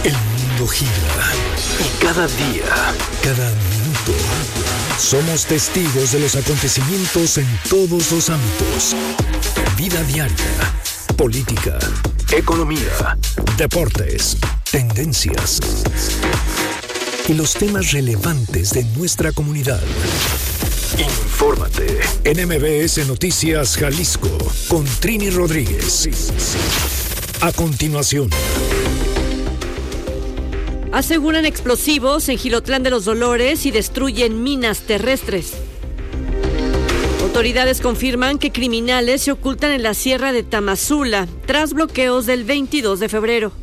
El mundo gira y cada día, cada minuto, somos testigos de los acontecimientos en todos los ámbitos. Vida diaria, política, economía, deportes, tendencias y los temas relevantes de nuestra comunidad. Infórmate en MBS Noticias Jalisco con Trini Rodríguez. A continuación. Aseguran explosivos en Jilotlán de los Dolores y destruyen minas terrestres. Autoridades confirman que criminales se ocultan en la sierra de Tamazula tras bloqueos del 22 de febrero.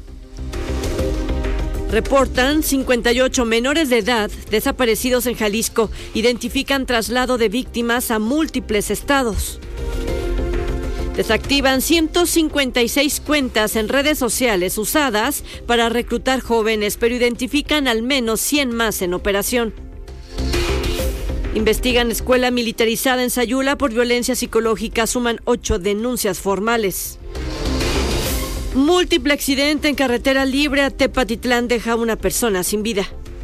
Reportan 58 menores de edad desaparecidos en Jalisco. Identifican traslado de víctimas a múltiples estados. Desactivan 156 cuentas en redes sociales usadas para reclutar jóvenes, pero identifican al menos 100 más en operación. Investigan escuela militarizada en Sayula por violencia psicológica. Suman 8 denuncias formales. Múltiple accidente en carretera libre a Tepatitlán deja a una persona sin vida.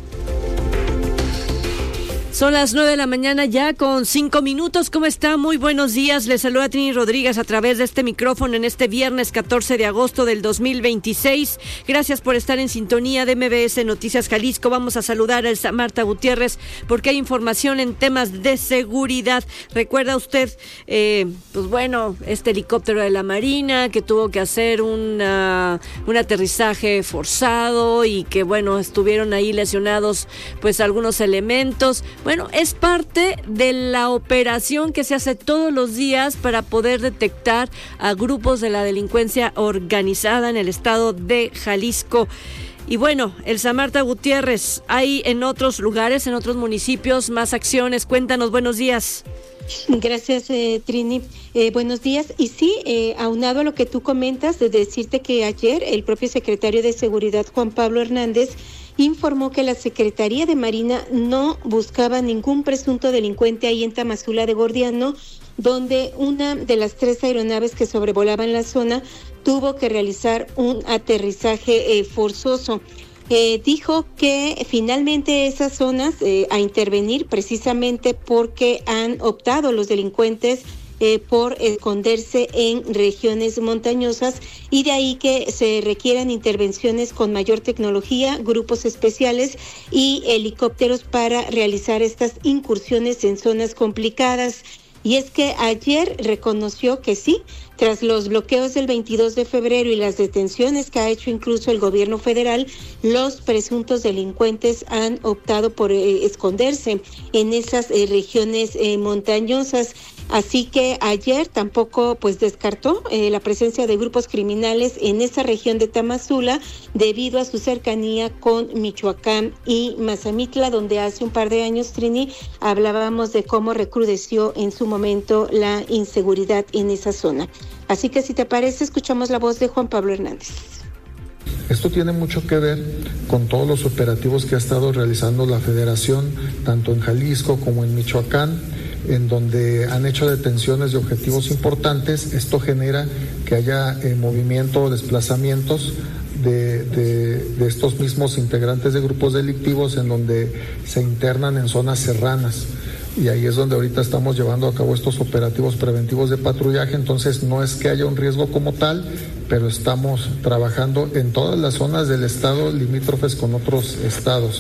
Son las 9 de la mañana ya con 5 minutos. ¿Cómo está? Muy buenos días. Les saluda Trini Rodríguez a través de este micrófono en este viernes 14 de agosto del 2026. Gracias por estar en sintonía de MBS Noticias Jalisco. Vamos a saludar a Elsa Marta Gutiérrez porque hay información en temas de seguridad. ¿Recuerda usted, este helicóptero de la Marina que tuvo que hacer un aterrizaje forzado y que, estuvieron ahí lesionados pues algunos elementos? Bueno, es parte de la operación que se hace todos los días para poder detectar a grupos de la delincuencia organizada en el estado de Jalisco. Y Elsa Marta Gutiérrez, hay en otros lugares, en otros municipios, más acciones. Cuéntanos, buenos días. Gracias, Trini. Buenos días. Y sí, aunado a lo que tú comentas, de decirte que ayer el propio secretario de Seguridad, Juan Pablo Hernández, informó que la Secretaría de Marina no buscaba ningún presunto delincuente ahí en Tamazula de Gordiano, donde una de las 3 aeronaves que sobrevolaban la zona tuvo que realizar un aterrizaje forzoso. Dijo que finalmente esas zonas a intervenir precisamente porque han optado los delincuentes por esconderse en regiones montañosas y de ahí que se requieran intervenciones con mayor tecnología, grupos especiales y helicópteros para realizar estas incursiones en zonas complicadas. Y es que ayer reconoció que sí, tras los bloqueos del 22 de febrero y las detenciones que ha hecho incluso el gobierno federal, los presuntos delincuentes han optado por esconderse en esas regiones montañosas. Así que ayer tampoco descartó la presencia de grupos criminales en esa región de Tamazula debido a su cercanía con Michoacán y Mazamitla, donde hace un par de años, Trini, hablábamos de cómo recrudeció en su momento la inseguridad en esa zona. Así que si te parece, escuchamos la voz de Juan Pablo Hernández. Esto tiene mucho que ver con todos los operativos que ha estado realizando la Federación, tanto en Jalisco como en Michoacán, en donde han hecho detenciones de objetivos importantes. Esto genera que haya movimiento o desplazamientos de estos mismos integrantes de grupos delictivos en donde se internan en zonas serranas. Y ahí es donde ahorita estamos llevando a cabo estos operativos preventivos de patrullaje. Entonces no es que haya un riesgo como tal, pero estamos trabajando en todas las zonas del estado limítrofes con otros estados.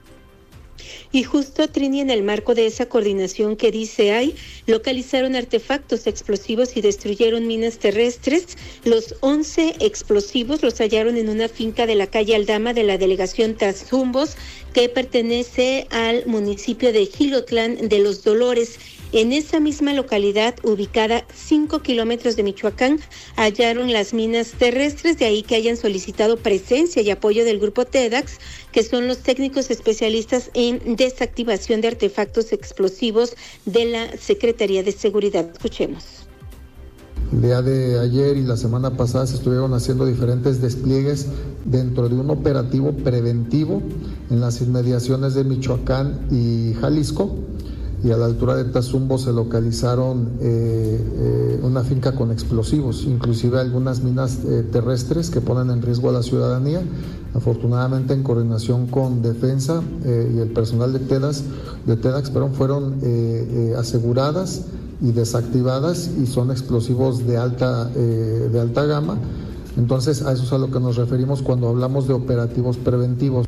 Y justo, Trini, en el marco de esa coordinación que dice hay, localizaron artefactos explosivos y destruyeron minas terrestres. Los 11 explosivos los hallaron en una finca de la calle Aldama de la delegación Tazumbos, que pertenece al municipio de Jilotlán de los Dolores. En esa misma localidad, ubicada 5 kilómetros de Michoacán, hallaron las minas terrestres, de ahí que hayan solicitado presencia y apoyo del grupo TEDAX, que son los técnicos especialistas en desactivación de artefactos explosivos de la Secretaría de Seguridad. Escuchemos. El día de ayer y la semana pasada se estuvieron haciendo diferentes despliegues dentro de un operativo preventivo en las inmediaciones de Michoacán y Jalisco, y a la altura de Tazumbo se localizaron una finca con explosivos, inclusive algunas minas terrestres que ponen en riesgo a la ciudadanía. Afortunadamente, en coordinación con Defensa y el personal de TEDAX, fueron aseguradas y desactivadas, y son explosivos de alta gama. Entonces, a eso es a lo que nos referimos cuando hablamos de operativos preventivos.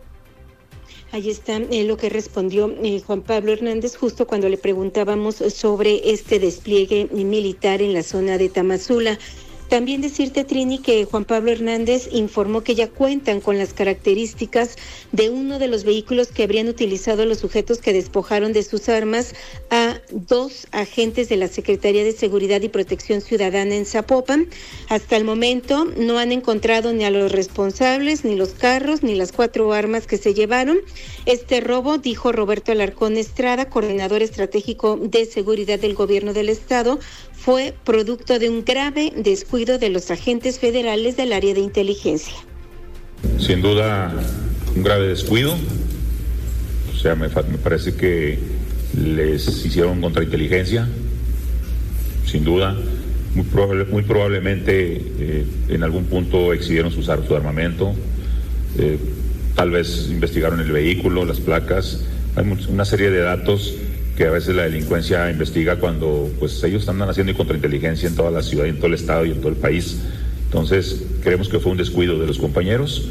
Ahí está lo que respondió Juan Pablo Hernández justo cuando le preguntábamos sobre este despliegue militar en la zona de Tamazula. También decirte, Trini, que Juan Pablo Hernández informó que ya cuentan con las características de uno de los vehículos que habrían utilizado los sujetos que despojaron de sus armas a 2 agentes de la Secretaría de Seguridad y Protección Ciudadana en Zapopan. Hasta el momento no han encontrado ni a los responsables, ni los carros, ni las 4 armas que se llevaron. Este robo, dijo Roberto Alarcón Estrada, coordinador estratégico de seguridad del Gobierno del Estado, fue producto de un grave descuido de los agentes federales del área de inteligencia. Sin duda, un grave descuido. O sea, me parece que les hicieron contrainteligencia, sin duda. Muy probablemente en algún punto exhibieron su armamento. Tal vez investigaron el vehículo, las placas. Hay una serie de datos que a veces la delincuencia investiga cuando pues ellos andan haciendo contrainteligencia en toda la ciudad, en todo el estado y en todo el país. Entonces, creemos que fue un descuido de los compañeros.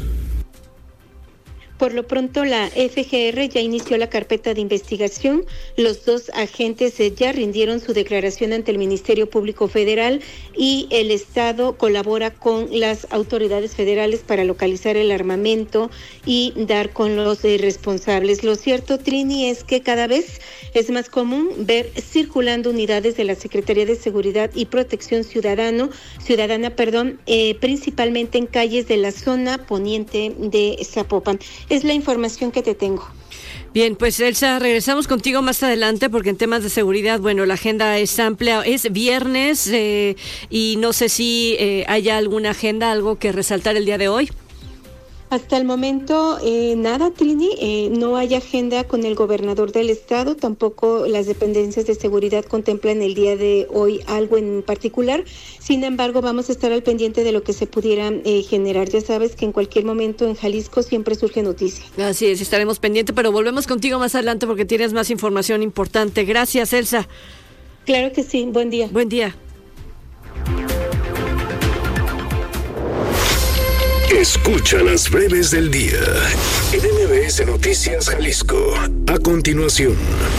Por lo pronto, la FGR ya inició la carpeta de investigación. Los 2 agentes ya rindieron su declaración ante el Ministerio Público Federal, y el Estado colabora con las autoridades federales para localizar el armamento y dar con los responsables. Lo cierto, Trini, es que cada vez es más común ver circulando unidades de la Secretaría de Seguridad y Protección Ciudadana, principalmente en calles de la zona poniente de Zapopan. Es la información que te tengo. Bien, pues Elsa, regresamos contigo más adelante porque en temas de seguridad, bueno, la agenda es amplia, es viernes y no sé si haya alguna agenda, algo que resaltar el día de hoy. Hasta el momento, nada, Trini, no hay agenda con el gobernador del estado, tampoco las dependencias de seguridad contemplan el día de hoy algo en particular. Sin embargo, vamos a estar al pendiente de lo que se pudiera generar. Ya sabes que en cualquier momento en Jalisco siempre surge noticia. Así es, estaremos pendientes, pero volvemos contigo más adelante porque tienes más información importante. Gracias, Elsa. Claro que sí, buen día. Buen día. Escucha las breves del día en MBS Noticias Jalisco. A continuación.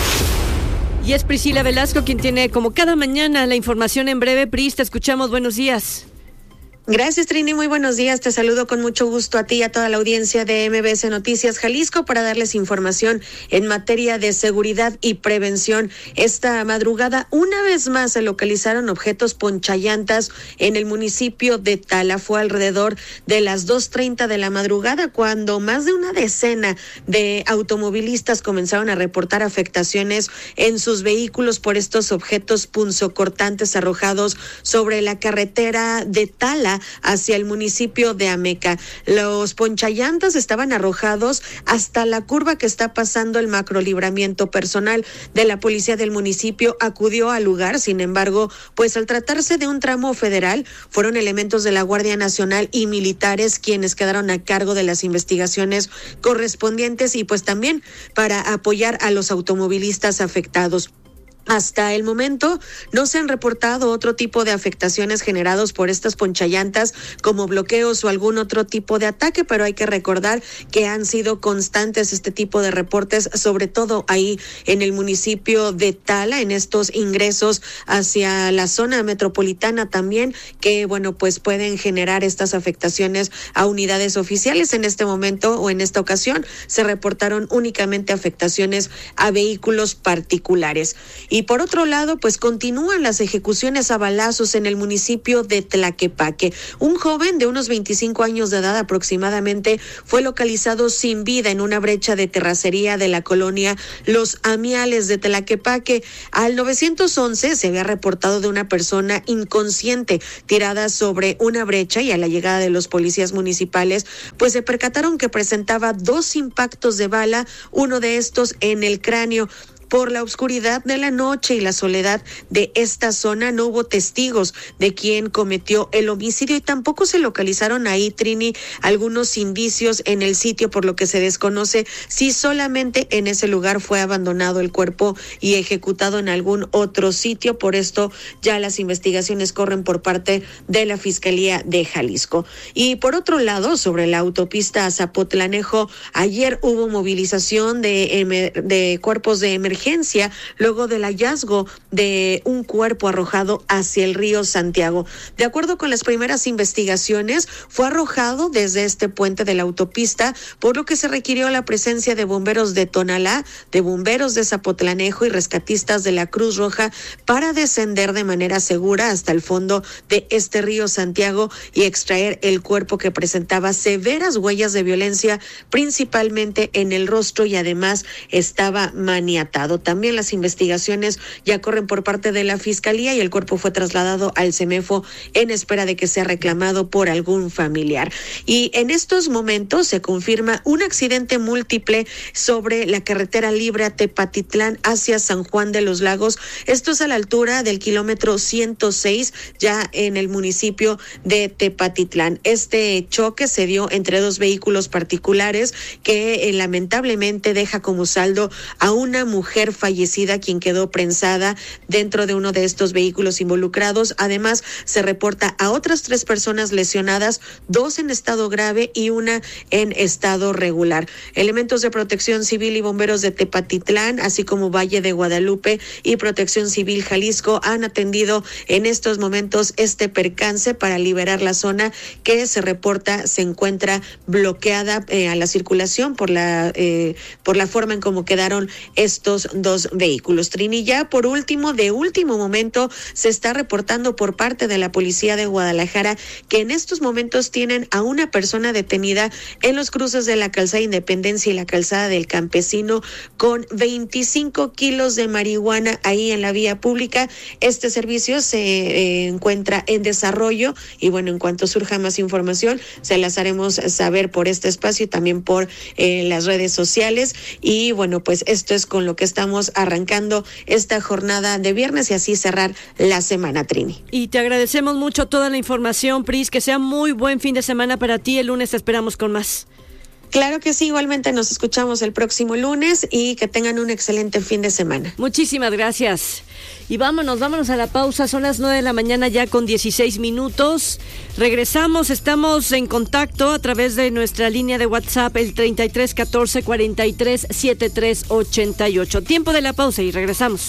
Y es Priscila Velasco quien tiene, como cada mañana, la información en breve. Pris, te escuchamos. Buenos días. Gracias, Trini. Muy buenos días. Te saludo con mucho gusto a ti y a toda la audiencia de MBS Noticias Jalisco para darles información en materia de seguridad y prevención. Esta madrugada, una vez más, se localizaron objetos ponchallantas en el municipio de Tala. Fue alrededor de las 2:30 de la madrugada cuando más de una decena de automovilistas comenzaron a reportar afectaciones en sus vehículos por estos objetos punzocortantes arrojados sobre la carretera de Tala hacia el municipio de Ameca. Los ponchallantas estaban arrojados hasta la curva que está pasando el macrolibramiento. Personal de la policía del municipio acudió al lugar, sin embargo, pues al tratarse de un tramo federal, fueron elementos de la Guardia Nacional y militares quienes quedaron a cargo de las investigaciones correspondientes y pues también para apoyar a los automovilistas afectados. Hasta el momento no se han reportado otro tipo de afectaciones generados por estas ponchallantas como bloqueos o algún otro tipo de ataque, pero hay que recordar que han sido constantes este tipo de reportes, sobre todo ahí en el municipio de Tala, en estos ingresos hacia la zona metropolitana también, que bueno, pues pueden generar estas afectaciones a unidades oficiales. En este momento o en esta ocasión se reportaron únicamente afectaciones a vehículos particulares. Y por otro lado, pues continúan las ejecuciones a balazos en el municipio de Tlaquepaque. Un joven de unos 25 años de edad aproximadamente fue localizado sin vida en una brecha de terracería de la colonia Los Amiales de Tlaquepaque. Al 911 se había reportado de una persona inconsciente tirada sobre una brecha y a la llegada de los policías municipales, pues se percataron que presentaba 2 impactos de bala, uno de estos en el cráneo. por la oscuridad de la noche y la soledad de esta zona, no hubo testigos de quién cometió el homicidio y tampoco se localizaron ahí, Trini, algunos indicios en el sitio, por lo que se desconoce si solamente en ese lugar fue abandonado el cuerpo y ejecutado en algún otro sitio. Por esto ya las investigaciones corren por parte de la Fiscalía de Jalisco. Y por otro lado, sobre la autopista Zapotlanejo, ayer hubo movilización de cuerpos de emergencia luego del hallazgo de un cuerpo arrojado hacia el río Santiago. De acuerdo con las primeras investigaciones, fue arrojado desde este puente de la autopista, por lo que se requirió la presencia de bomberos de Tonalá, de bomberos de Zapotlanejo y rescatistas de la Cruz Roja para descender de manera segura hasta el fondo de este río Santiago y extraer el cuerpo, que presentaba severas huellas de violencia, principalmente en el rostro, y además estaba maniatado. También las investigaciones ya corren por parte de la Fiscalía y el cuerpo fue trasladado al CEMEFO en espera de que sea reclamado por algún familiar. Y en estos momentos se confirma un accidente múltiple sobre la carretera libre a Tepatitlán hacia San Juan de los Lagos. Esto es a la altura del kilómetro 106, ya en el municipio de Tepatitlán. Este choque se dio entre dos vehículos particulares que lamentablemente deja como saldo a una mujer fallecida, quien quedó prensada dentro de uno de estos vehículos involucrados. Además, se reporta a otras 3 personas lesionadas, 2 en estado grave y una en estado regular. Elementos de Protección Civil y bomberos de Tepatitlán, así como Valle de Guadalupe y Protección Civil Jalisco, han atendido en estos momentos este percance para liberar la zona que se reporta se encuentra bloqueada a la circulación por la forma en cómo quedaron estos 2 vehículos. Trini, ya por último, de último momento, se está reportando por parte de la Policía de Guadalajara que en estos momentos tienen a una persona detenida en los cruces de la Calzada Independencia y la Calzada del Campesino con 25 kilos de marihuana ahí en la vía pública. Este servicio se encuentra en desarrollo y bueno, en cuanto surja más información se las haremos saber por este espacio y también por las redes sociales. Y bueno, pues esto es con lo que estamos arrancando esta jornada de viernes y así cerrar la semana, Trini. Y te agradecemos mucho toda la información, Pris, que sea muy buen fin de semana para ti. El lunes te esperamos con más. Claro que sí, igualmente nos escuchamos el próximo lunes y que tengan un excelente fin de semana. Muchísimas gracias. Y vámonos a la pausa, son las 9 de la mañana ya con 16 minutos. Regresamos, estamos en contacto a través de nuestra línea de WhatsApp, el 33 14 43 73 88. Tiempo de la pausa y regresamos.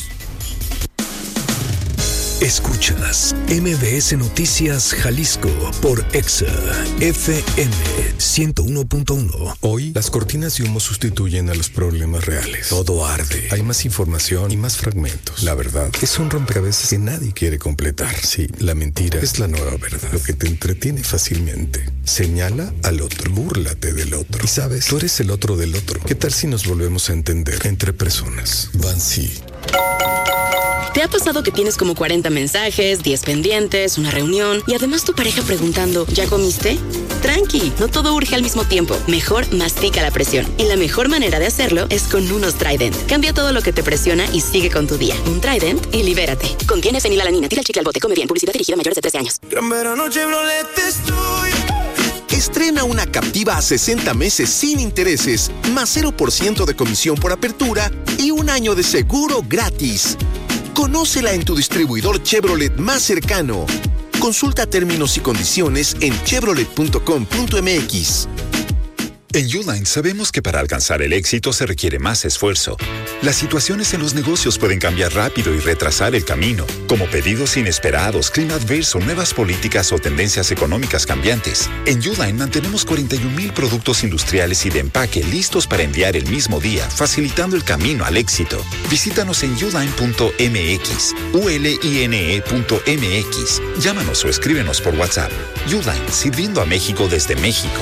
Escuchas MBS Noticias Jalisco por Exa FM 101.1. Hoy, las cortinas de humo sustituyen a los problemas reales. Todo arde. Hay más información y más fragmentos. La verdad es un rompecabezas que nadie quiere completar. Sí, la mentira es la nueva verdad. Lo que te entretiene fácilmente. Señala al otro. Búrlate del otro. Y sabes, tú eres el otro del otro. ¿Qué tal si nos volvemos a entender entre personas? Bansi. ¿Te ha pasado que tienes como 40 mensajes, 10 pendientes, una reunión y además tu pareja preguntando, ¿ya comiste? Tranqui, no todo urge al mismo tiempo. Mejor mastica la presión. Y la mejor manera de hacerlo es con unos Trident. Cambia todo lo que te presiona y sigue con tu día. Un Trident y libérate. Contiene fenilalanina. Tira el chicle al bote. Come bien. Publicidad dirigida a mayores de 13 años. Gran verano Chevrolet estoy. Estrena una Captiva a 60 meses sin intereses, más 0% de comisión por apertura y un año de seguro gratis. Conócela en tu distribuidor Chevrolet más cercano. Consulta términos y condiciones en chevrolet.com.mx. En Uline sabemos que para alcanzar el éxito se requiere más esfuerzo. Las situaciones en los negocios pueden cambiar rápido y retrasar el camino, como pedidos inesperados, clima adverso, nuevas políticas o tendencias económicas cambiantes. En Uline mantenemos 41,000 productos industriales y de empaque listos para enviar el mismo día, facilitando el camino al éxito. Visítanos en uline.mx, uline.mx. Llámanos o escríbenos por WhatsApp. Uline, sirviendo a México desde México.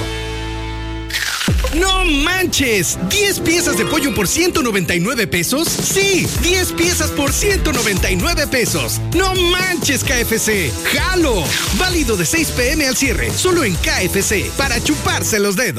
¡No manches! ¿10 piezas de pollo por 199 pesos? ¡Sí! 10 piezas por 199 pesos. ¡No manches, KFC! ¡Jalo! Válido de 6 p.m. al cierre, solo en KFC, para chuparse los dedos.